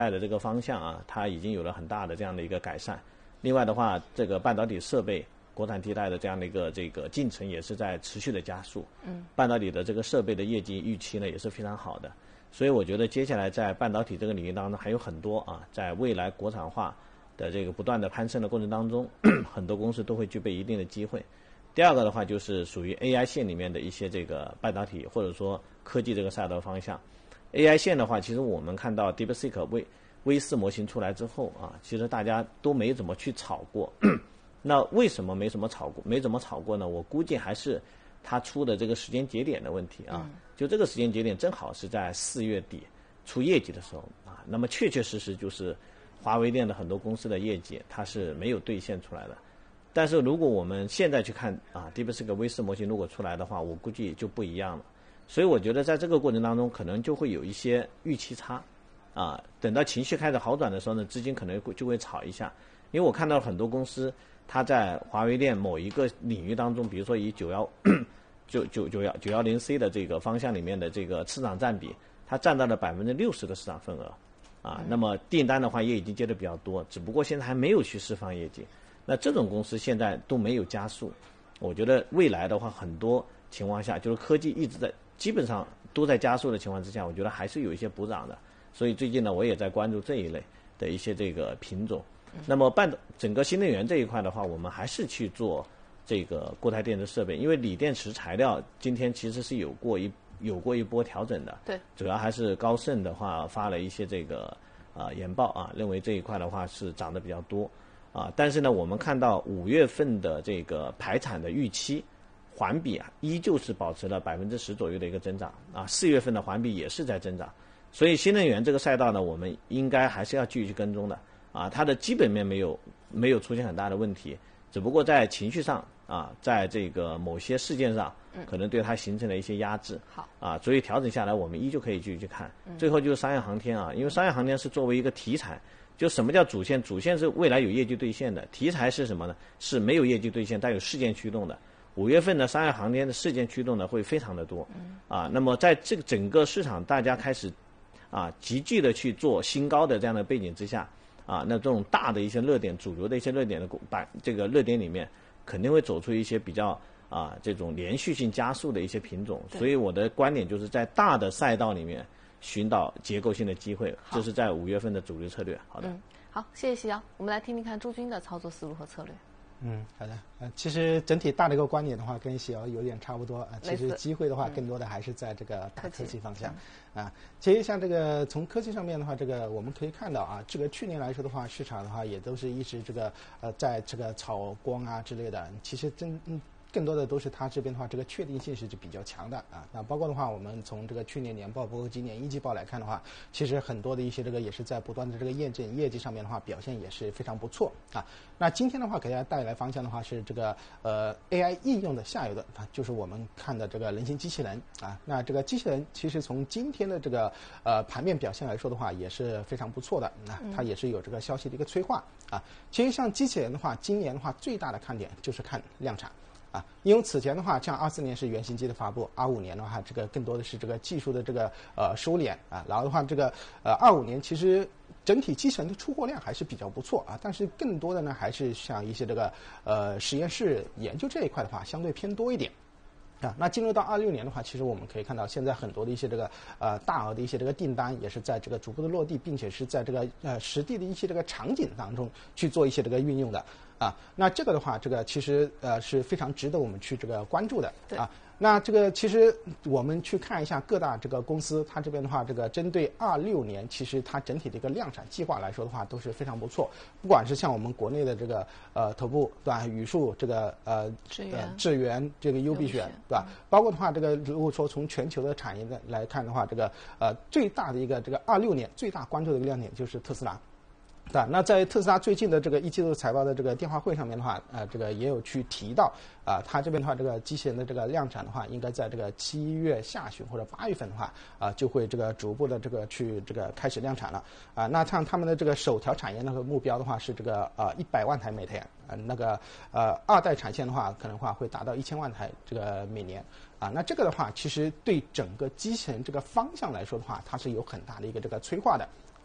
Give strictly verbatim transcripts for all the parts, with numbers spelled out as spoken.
的这个方向啊，它已经有了很大的这样的一个改善。另外的话，这个半导体设备国产替代的这样的一个这个进程也是在持续的加速。嗯，半导体的这个设备的业绩预期呢也是非常好的。所以我觉得接下来在半导体这个领域当中还有很多啊，在未来国产化的这个不断的攀升的过程当中，很多公司都会具备一定的机会。第二个的话就是属于 A I 线里面的一些这个半导体或者说科技这个赛道方向。A I 线的话，其实我们看到 DeepSeek 微微四模型出来之后啊，其实大家都没怎么去炒过。那为什么没怎么炒过？没怎么炒过呢？我估计还是它出的这个时间节点的问题啊。就这个时间节点正好是在四月底出业绩的时候啊。那么确确实实就是华为电的很多公司的业绩它是没有兑现出来的。但是如果我们现在去看啊 ，DeepSeek 微四模型如果出来的话，我估计就不一样了。所以我觉得在这个过程当中，可能就会有一些预期差，啊，等到情绪开始好转的时候呢，资金可能会就会炒一下。因为我看到很多公司，它在华为电某一个领域当中，比如说以九幺九九九幺九幺零 C 的这个方向里面的这个市场占比，它占到了百分之六十的市场份额，啊，那么订单的话也已经接的比较多，只不过现在还没有去释放业绩。那这种公司现在都没有加速，我觉得未来的话，很多情况下就是科技一直在基本上都在加速的情况之下，我觉得还是有一些补涨的。所以最近呢，我也在关注这一类的一些这个品种。那么半整个新能源这一块的话，我们还是去做这个固态电池设备，因为锂电池材料今天其实是有过一有过一波调整的。 对， 主要还是高盛的话发了一些这个啊、呃、研报啊，认为这一块的话是涨得比较多。啊，但是呢，我们看到五月份的这个排产的预期环比啊，依旧是保持了百分之十左右的一个增长啊。四月份的环比也是在增长，所以新能源这个赛道呢，我们应该还是要继续去跟踪的啊。它的基本面没有没有出现很大的问题，只不过在情绪上啊，在这个某些事件上，可能对它形成了一些压制。 好啊，所以调整下来，我们依旧可以继续去看。最后就是商业航天啊，因为商业航天是作为一个题材。就什么叫主线？主线是未来有业绩兑现的，题材是什么呢？是没有业绩兑现，但有事件驱动的。五月份的商业航天的事件驱动呢会非常的多，啊，那么在这个整个市场大家开始啊急剧的去做新高的这样的背景之下，啊，那这种大的一些热点、主流的一些热点的板这个热点里面，肯定会走出一些比较啊这种连续性加速的一些品种。所以我的观点就是在大的赛道里面寻找结构性的机会，这是在五月份的主力策略。好的， 嗯，好，谢谢夕阳。我们来听听看朱军的操作思路和策略。 嗯，好的。呃，其实整体大的一个观点的话，跟夕阳有点差不多啊、呃。其实机会的话，更多的还是在这个大科技方向。嗯、啊，其实像这个从科技上面的话，这个我们可以看到啊，这个去年来说的话，市场的话也都是一直这个呃，在这个炒光啊之类的。其实真嗯。更多的都是它这边的话，这个确定性是比较强的啊。那包括的话，我们从这个去年年报，包括今年一季报来看的话，其实很多的一些这个也是在不断的这个验证，业绩上面的话表现也是非常不错啊。那今天的话，给大家带来方向的话是这个呃 A I 应用的下游的啊，就是我们看的这个人形机器人啊。那这个机器人其实从今天的这个呃盘面表现来说的话，也是非常不错的啊。它也是有这个消息的一个催化啊。其实像机器人的话，今年的话最大的看点就是看量产。啊，因为此前的话，像二四年是原型机的发布，二五年的话，这个更多的是这个技术的这个呃收敛啊，然后的话，这个呃二五年其实整体机器人的出货量还是比较不错啊，但是更多的呢还是像一些这个呃实验室研究这一块的话，相对偏多一点。啊，那进入到二六年的话，其实我们可以看到，现在很多的一些这个呃大额的一些这个订单也是在这个逐步的落地，并且是在这个呃实地的一些这个场景当中去做一些这个运用的啊。那这个的话，这个其实呃是非常值得我们去这个关注的啊。那这个其实我们去看一下各大这个公司，它这边的话，这个针对二六年，其实它整体的一个量产计划来说的话，都是非常不错。不管是像我们国内的这个呃头部对吧，宇树这个呃智源、 呃、智源这个优必选对吧，包括的话，这个如果说从全球的产业的来看的话，这个呃最大的一个这个二六年最大关注的一个亮点就是特斯拉。对吧？那在特斯拉最近的这个一季度财报的这个电话会上面的话，呃，这个也有去提到啊、呃，它这边的话，这个机器人的这个量产的话，应该在这个七月下旬或者八月份的话，啊、呃，就会这个逐步的这个去这个开始量产了啊、呃。那像他们的这个首条产业那个目标的话是这个呃一百万台每天，呃那个呃二代产线的话可能话会达到一千万台这个每年啊。那这个的话，其实对整个机器人这个方向来说的话，它是有很大的一个这个催化的。啊，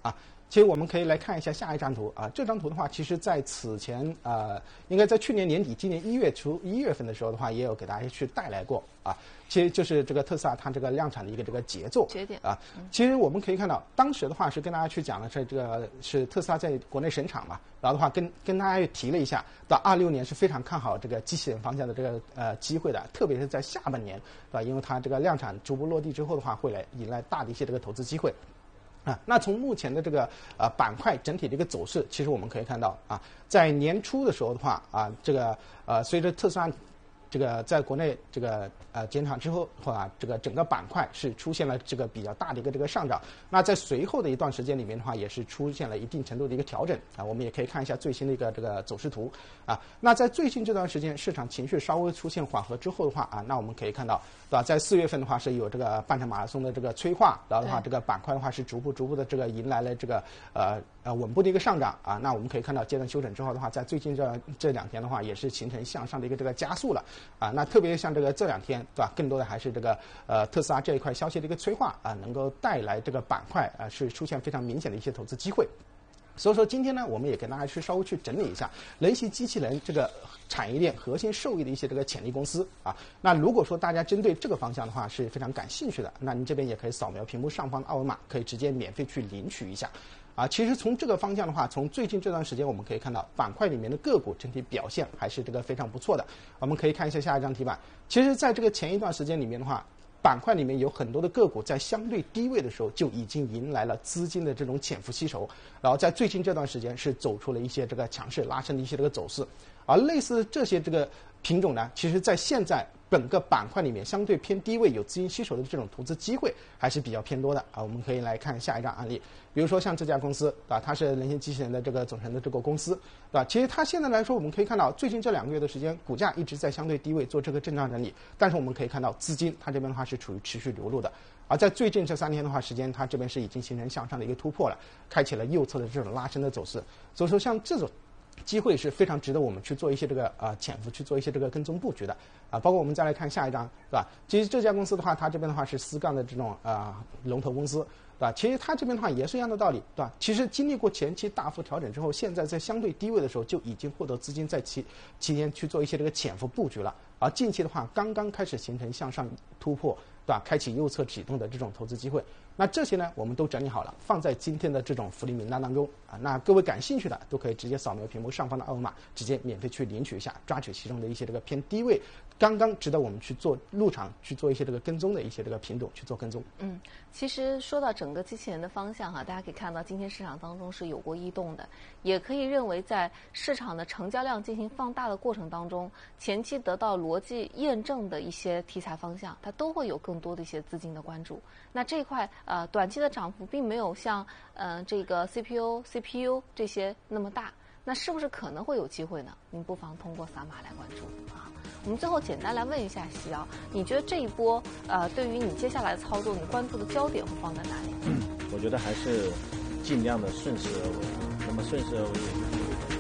其实我们可以来看一下下一张图啊，这张图的话，其实在此前呃，应该在去年年底、今年一月初一月份的时候的话，也有给大家去带来过啊。其实就是这个特斯拉它这个量产的一个这个节奏节点啊。其实我们可以看到，当时的话是跟大家去讲的是这个是特斯拉在国内生产嘛，然后的话跟跟大家也提了一下，到二六年是非常看好这个机器人方向的这个呃机会的，特别是在下半年，对吧？因为它这个量产逐步落地之后的话，会来引来大的一些这个投资机会。啊，那从目前的这个呃板块整体的一个走势，其实我们可以看到啊，在年初的时候的话啊，这个呃随着特斯拉这个在国内这个呃减产之后的话，这个整个板块是出现了这个比较大的一个这个上涨。那在随后的一段时间里面的话，也是出现了一定程度的一个调整啊。我们也可以看一下最新的一个这个走势图啊。那在最近这段时间，市场情绪稍微出现缓和之后的话啊，那我们可以看到，对吧？在四月份的话是有这个半程马拉松的这个催化，然后的话这个板块的话是逐步逐步的这个迎来了这个呃呃稳步的一个上涨啊。那我们可以看到阶段修整之后的话，在最近这这两天的话，也是形成向上的一个这个加速了。啊，那特别像这个这两天，对吧？更多的还是这个呃特斯拉这一块消息的一个催化啊，能够带来这个板块啊是出现非常明显的一些投资机会。所以说今天呢，我们也跟大家去稍微去整理一下人形机器人这个产业链核心受益的一些这个潜力公司啊。那如果说大家针对这个方向的话是非常感兴趣的，那您这边也可以扫描屏幕上方的二维码，可以直接免费去领取一下。啊，其实从这个方向的话，从最近这段时间我们可以看到，板块里面的个股整体表现还是这个非常不错的。我们可以看一下下一张题板。其实，在这个前一段时间里面的话，板块里面有很多的个股在相对低位的时候就已经迎来了资金的这种潜伏吸筹，然后在最近这段时间是走出了一些这个强势拉升的一些这个走势。而类似这些这个品种呢，其实在现在整个板块里面相对偏低位有资金吸筹的这种投资机会还是比较偏多的啊。我们可以来看下一张案例，比如说像这家公司啊，它是人形机器人的这个总成的这个公司，对吧？其实它现在来说，我们可以看到最近这两个月的时间，股价一直在相对低位做这个震荡整理，但是我们可以看到资金它这边的话是处于持续流入的。而在最近这三天的话时间，它这边是已经形成向上的一个突破了，开启了右侧的这种拉升的走势。所以说像这种机会是非常值得我们去做一些这个呃潜伏，去做一些这个跟踪布局的啊。包括我们再来看下一张，对吧？其实这家公司的话，它这边的话是思钢的这种呃龙头公司，对吧？其实它这边的话也是一样的道理，对吧？其实经历过前期大幅调整之后，现在在相对低位的时候就已经获得资金在期期间去做一些这个潜伏布局了。而近期的话，刚刚开始形成向上突破，对吧？开启右侧启动的这种投资机会。那这些呢，我们都整理好了，放在今天的这种福利名单当中啊。那各位感兴趣的都可以直接扫描屏幕上方的二维码，直接免费去领取一下，抓取其中的一些这个偏低位，刚刚值得我们去做入场去做一些这个跟踪的一些这个品种去做跟踪。 嗯，其实说到整个机器人的方向哈，大家可以看到今天市场当中是有过异动的，也可以认为在市场的成交量进行放大的过程当中，前期得到逻辑验证的一些题材方向，它都会有更多的一些资金的关注。那这一块呃短期的涨幅并没有像呃这个 C P U、C P U 这些那么大，那是不是可能会有机会呢？您不妨通过扫码来关注啊。我们最后简单来问一下西瑶，你觉得这一波呃对于你接下来的操作，你关注的焦点会放在哪里？ 嗯，我觉得还是尽量的顺势而为。那么顺势而为。